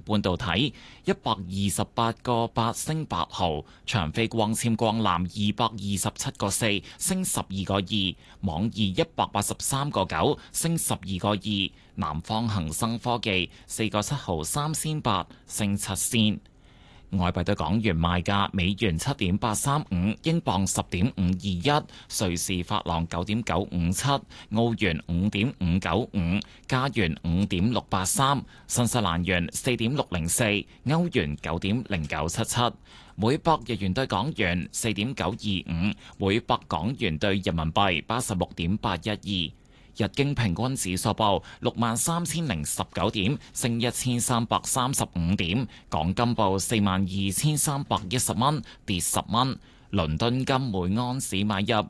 半導體128個8升8毫，長飛光纖光纜227個4升12個2，網易183個9升12個2，南方恒生科技4個7毫3仙8升7仙。外幣對港元賣價：美元7.835，英鎊10.521，瑞士法郎9.957，澳元5.595，加元5.683，新西蘭元4.604，歐元9.0977，每百日元對港元4.925，每百港元對人民幣86.812。日經平均指數報63,019點，升1335點。港金報42,310蚊，跌10蚊。倫敦金每安士買入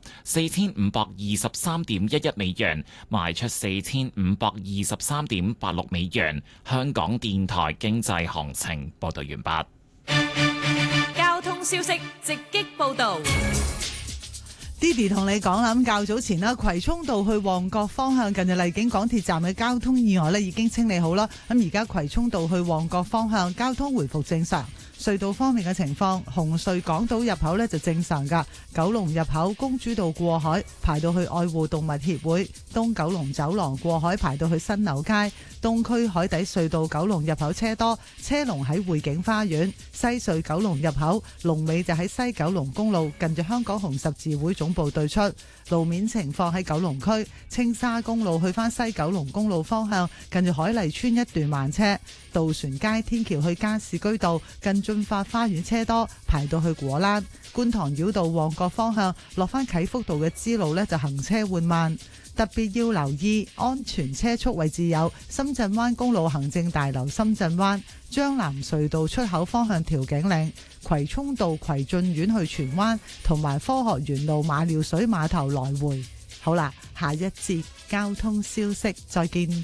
4523.11美元，賣出4523.86美元。香港電台經濟行情報道完畢。 交通消息直擊報道。 Didi 同你講啦，咁較早前啦，葵涌道去旺角方向近住荔景港鐵站嘅交通意外咧已經清理好啦。咁而家葵涌道去旺角方向交通回復正常。隧道方面嘅情況，紅隧港島入口呢就正常噶，九龍入口公主道過海排到去愛護動物協會，東九龍走廊過海排到去新樓街，東區海底隧道九龍入口車多，車龍喺匯景花園，西隧九龍入口龍尾就喺西九龍公路近住香港紅十字會總部對出。路面情況喺九龍區青沙公路去返西九龍公路方向，近住海麗村一段慢車，渡船街天橋去加士居道近駿發花園車多，排到去果欄。觀塘繞道旺角方向落返啟福道嘅支路呢，就行車緩慢，特別要留意安全車速位置有深圳灣公路行政大樓深圳灣、將藍隧道出口方向調景嶺、葵涌道葵俊苑去荃灣同埋科學園路馬料水碼頭來回。好啦，下一節交通消息再見。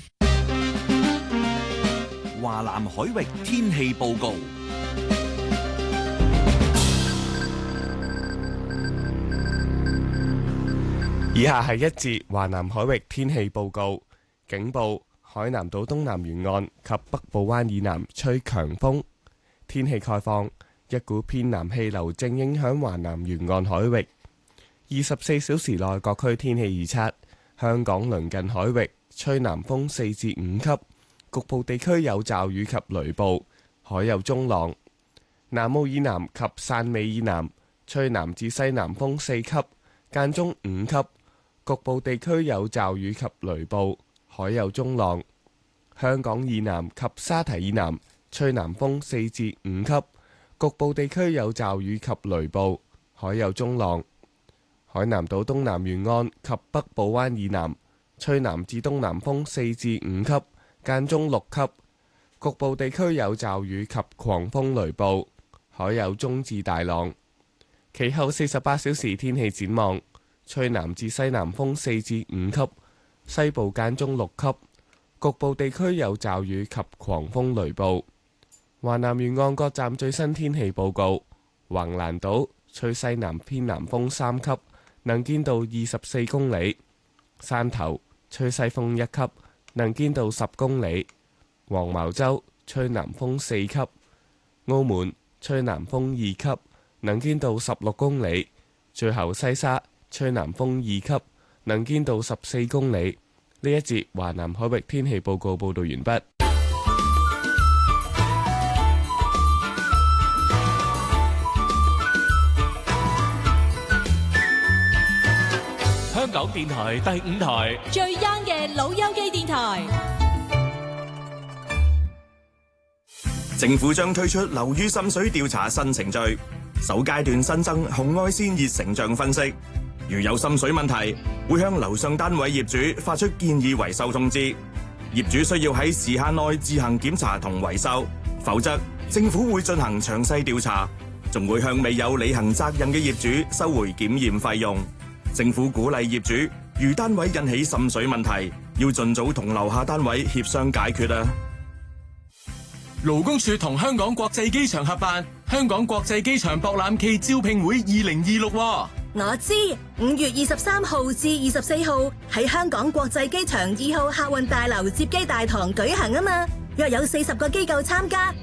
華南海域天氣報告。 以下係一節華南海域天氣報告。警報：海南島東南沿岸及北部灣以南吹強風。天氣概況：一股偏南氣流正影響華南沿岸海域。24小時內各區天氣預測：香港鄰近海域吹南風4至5級，局部地區有驟雨及雷暴，海有中浪。南澳以南及汕尾以南吹南至西南風4級，間中5級。局部地區有驟雨及雷暴，海有中浪。香港以南及沙堤以南吹南風4至5級，局部地區有驟雨及雷暴，海有中浪。海南島東南沿岸及北部灣以南吹南至東南風4至5級，間中6級，局部地區有驟雨及狂風雷暴，海有中至大浪。其後48小時天氣展望。吹南至西南風4至5級，西部間中6級，局部地區有驟雨及狂風雷暴。華南沿岸各站最新天氣報告：橫瀾島吹西南偏南風3級，能見度24公里；汕頭吹西風1級，能見度10公里；黃茅洲吹南風4級；澳門吹南風2級，能見度16公里；最後西沙吹南風2級，能見度14公里。呢一節華南海域天氣報告報道完畢。 香港電台第5台最 young 嘅老友記電台。 政府將推出樓宇滲水調查新程序，首階段新增紅外線熱成像分析。如有滲水問題，會向樓上單位業主發出建議維修通知。業主需要喺時限內自行檢查同維修，否則政府會進行詳細調查，仲會向未有履行責任嘅業主收回檢驗費用。政府鼓勵業主，如單位引起滲水問題，要盡早同樓下單位協商解決啊！ 勞工處同香港國際機場合辦香港國際機場博覽暨招聘會2026。 我知，5月23號至24號喺香港國際機場2號客運大樓接機大堂舉行啊嘛，約有40個機構參加，